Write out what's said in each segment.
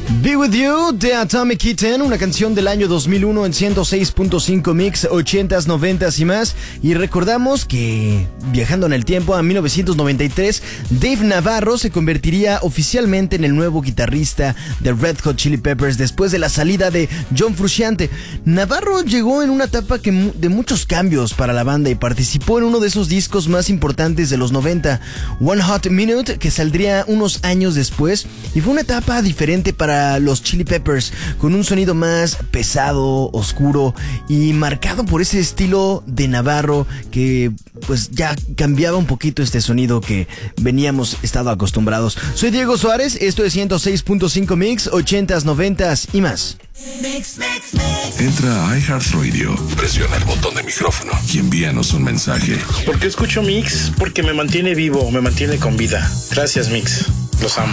Be With You de Atomic Kitten, una canción del año 2001 en 106.5 Mix, 80s, 90s y más. Y recordamos que, viajando en el tiempo a 1993, Dave Navarro se convertiría oficialmente en el nuevo guitarrista de Red Hot Chili Peppers después de la salida de John Frusciante. Navarro llegó en una etapa de muchos cambios para la banda y participó en uno de esos discos más importantes de los 90, One Hot Minute, que saldría unos años después, y fue una etapa diferente para los Chili Peppers, con un sonido más pesado, oscuro y marcado por ese estilo de Navarro que pues ya cambiaba un poquito este sonido que veníamos estado acostumbrados. Soy Diego Suárez, esto es 106.5 Mix, 80s, 90s y más. Entra a iHeartRadio, presiona el botón de micrófono y envíanos un mensaje. ¿Por qué escucho Mix? Porque me mantiene vivo, me mantiene con vida. Gracias, Mix. Los amo.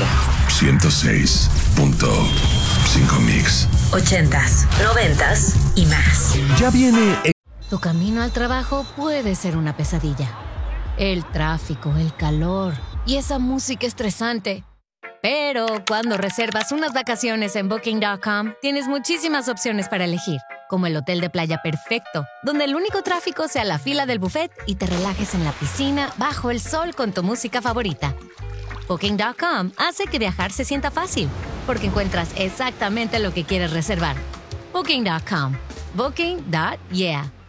106.5 Mix. 80s, 90s y más. Ya viene. Tu camino al trabajo puede ser una pesadilla. El tráfico, el calor y esa música estresante. Pero cuando reservas unas vacaciones en Booking.com, tienes muchísimas opciones para elegir, como el hotel de playa perfecto, donde el único tráfico sea la fila del buffet y te relajes en la piscina bajo el sol con tu música favorita. Booking.com hace que viajar se sienta fácil, porque encuentras exactamente lo que quieres reservar. Booking.com. Booking.yeah.